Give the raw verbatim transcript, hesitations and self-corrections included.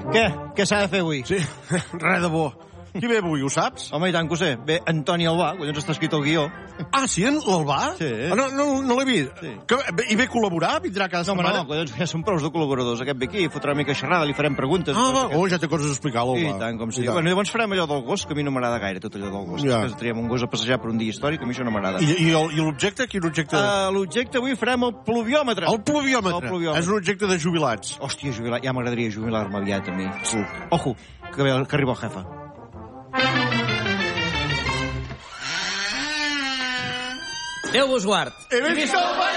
Què? Què s'ha de fer avui? Sí, res de bo. Qui ve avui, ho saps? Home, i tant que ho sé. Ve Antoni Albà, collons està escrit el guió. Ah, sí, l'Albà? Sí. Ah, no no, no l'he vist. Sí. Que, I ve a col·laborar? Vindrà cada No, home, setmana? no, collons, ja són prous de col·laboradors. Aquest ve aquí, fotrà una mica xerrada, li farem preguntes. Ah, va, Aquest... oh, ja té coses a explicar, l'Albà. I tant, com sí. I tant. Bueno, llavors farem allò del gos, que a mi no m'agrada gaire, tot allò del gos. Ja. Ja. Triem un gos a passejar per un dia històric, a mi això no m'agrada. I, i, el- i l'objecte? Quin objecte? Uh, L'objecte avui farem el pluviòmetre. El pluviòmetre. El pluviòmetre. És un objecte de jubilats. Hòstia, jubilar, ja m'agradaria jubilar-me aviat, a mi. Ojo, que, ve, que arriba el jefe. Déu vos guard. He vist el